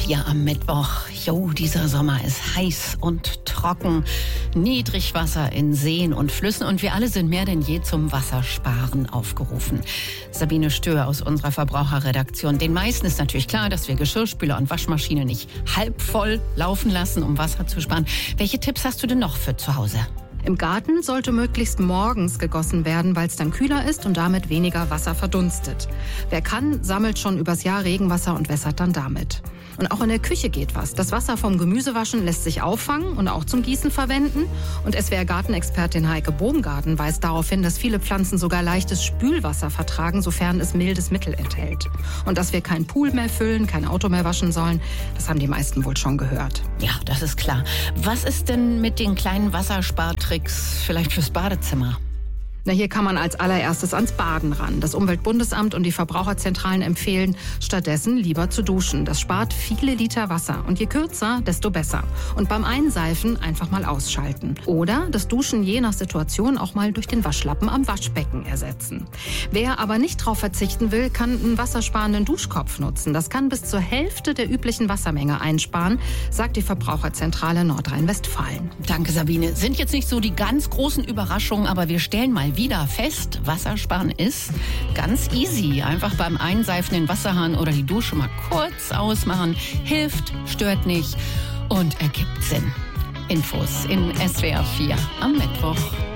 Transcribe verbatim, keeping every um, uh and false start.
vier am Mittwoch. Jo, dieser Sommer ist heiß und trocken. Niedrigwasser in Seen und Flüssen und wir alle sind mehr denn je zum Wassersparen aufgerufen. Sabine Stör aus unserer Verbraucherredaktion. Den meisten ist natürlich klar, dass wir Geschirrspüler und Waschmaschine nicht halb voll laufen lassen, um Wasser zu sparen. Welche Tipps hast du denn noch für zu Hause? Im Garten sollte möglichst morgens gegossen werden, weil es dann kühler ist und damit weniger Wasser verdunstet. Wer kann, sammelt schon übers Jahr Regenwasser und wässert dann damit. Und auch in der Küche geht was. Das Wasser vom Gemüsewaschen lässt sich auffangen und auch zum Gießen verwenden. Und S W R-Gartenexpertin Heike Bogengarten weist darauf hin, dass viele Pflanzen sogar leichtes Spülwasser vertragen, sofern es mildes Mittel enthält. Und dass wir keinen Pool mehr füllen, kein Auto mehr waschen sollen, das haben die meisten wohl schon gehört. Ja, das ist klar. Was ist denn mit den kleinen Wasserspartricks vielleicht fürs Badezimmer? Na, hier kann man als allererstes ans Baden ran. Das Umweltbundesamt und die Verbraucherzentralen empfehlen, stattdessen lieber zu duschen. Das spart viele Liter Wasser. Und je kürzer, desto besser. Und beim Einseifen einfach mal ausschalten. Oder das Duschen je nach Situation auch mal durch den Waschlappen am Waschbecken ersetzen. Wer aber nicht drauf verzichten will, kann einen wassersparenden Duschkopf nutzen. Das kann bis zur Hälfte der üblichen Wassermenge einsparen, sagt die Verbraucherzentrale Nordrhein-Westfalen. Danke, Sabine. Sind jetzt nicht so die ganz großen Überraschungen, aber wir stellen mal wieder fest, Wassersparen ist ganz easy. Einfach beim Einseifen den Wasserhahn oder die Dusche mal kurz ausmachen. Hilft, stört nicht und ergibt Sinn. Infos in S W R vier am Mittwoch.